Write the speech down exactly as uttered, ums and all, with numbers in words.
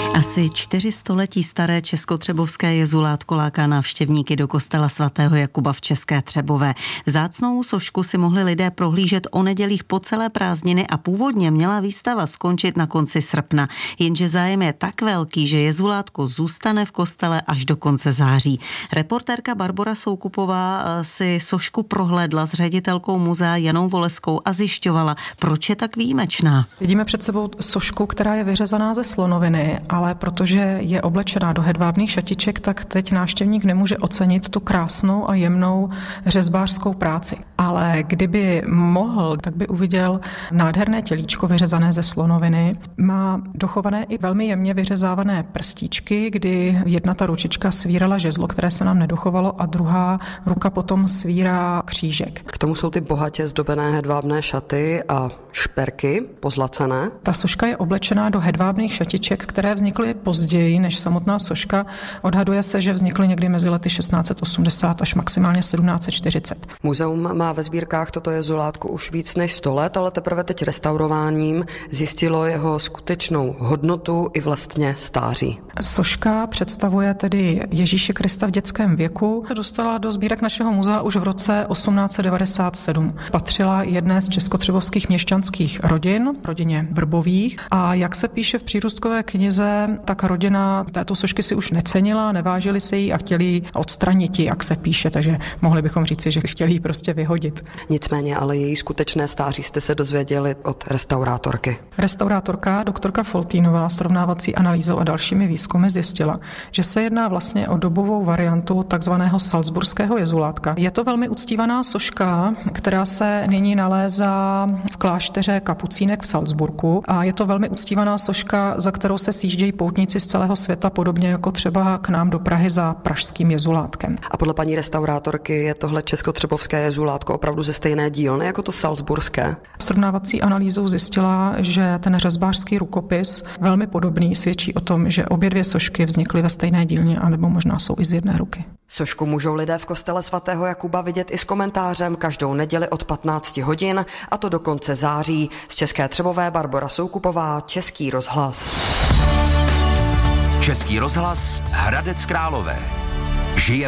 Asi čtyři století staré českotřebovské jezulátko láká návštěvníky do kostela svatého Jakuba v České Třebové. Vzácnou sošku si mohli lidé prohlížet o nedělích po celé prázdniny a původně měla výstava skončit na konci srpna. Jenže zájem je tak velký, že jezulátko zůstane v kostele až do konce září. Reportérka Barbora Soukupová si sošku prohlédla s ředitelkou muzea Janou Voleskou a zjišťovala, proč je tak výjimečná. Vidíme před sebou sošku, která je vyřezaná ze slonoviny, ale protože je oblečená do hedvábných šatiček, tak teď návštěvník nemůže ocenit tu krásnou a jemnou řezbářskou práci. Ale kdyby mohl, tak by uviděl nádherné tělíčko vyřezané ze slonoviny. Má dochované i velmi jemně vyřezávané prstíčky, kdy jedna ta ručička svírala žezlo, které se nám nedochovalo, a druhá ruka potom svírá křížek. K tomu jsou ty bohatě zdobené hedvábné šaty a šperky pozlacené. Ta soška je oblečená do hedvábných šatiček, které vznikly později než samotná soška. Odhaduje se, že vznikly někdy mezi lety šestnáct set osmdesát až maximálně sedmnáct set čtyřicet. Muzeum má ve sbírkách toto jezulátko už víc než sto let, ale teprve teď restaurováním zjistilo jeho skutečnou hodnotu i vlastně stáří. Soška představuje tedy Ježíše Krista v dětském věku. Dostala do sbírek našeho muzea už v roce osmnáct set devadesát sedm. Patřila jedné z českotřebovských měšťanských rodin, rodině Vrbových, a jak se píše v přírůstkové knize, tak rodina této sošky si už necenila, nevážili se jí a chtěli ji odstranit, jak se píše, takže mohli bychom říci, že chtěli ji prostě vyhodit. Nicméně ale její skutečné stáří jste se dozvěděli od restaurátorky. Restaurátorka doktorka Foltínová srovnávací analýzou a dalšími výzkumy zjistila, že se jedná vlastně o dobovou variantu takzvaného salzburského jezulátka. Je to velmi uctívaná soška, která se nyní nalézá v klášteře kapucínek v Salzburgu, a je to velmi uctívaná soška, za kterou se sjíždějí poutníci z celého světa, podobně jako třeba k nám do Prahy za pražským jezulátkem. A podle paní restaurátorky je tohle českotřebovské jezulátko opravdu ze stejné dílny jako to salzburské? Srovnávací analýzou zjistila, že ten řezbářský rukopis velmi podobný svědčí o tom, že obě dvě sošky vznikly ve stejné dílně, anebo možná jsou i z jedné ruky. Sošku můžou lidé v kostele svatého Jakuba vidět i s komentářem každou neděli od patnácti hodin, a to do konce září. Z České Třebové Barbora Soukupová, Český rozhlas. Český rozhlas Hradec Králové. Žije